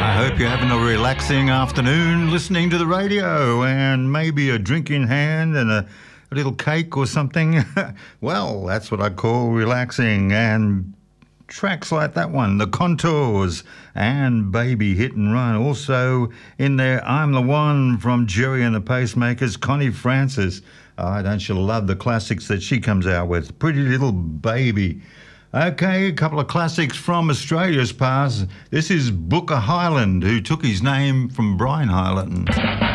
Hope you're having a relaxing afternoon listening to the radio and maybe a drink in hand and a little cake or something. Well, that's what I call relaxing. And tracks like that one, The Contours and Baby Hit and Run. Also in there, I'm the One from Jerry and the Pacemakers, Connie Francis. Oh, don't you love the classics that she comes out with? Pretty Little Baby. Okay, a couple of classics from Australia's past. This is Booker Hyland, who took his name from Brian Hyland.